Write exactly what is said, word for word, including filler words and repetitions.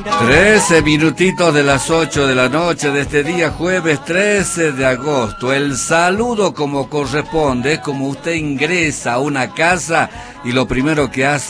Trece minutitos de las ocho de la noche de este día jueves trece de agosto. El saludo como corresponde es como usted ingresa a una casa y lo primero que hace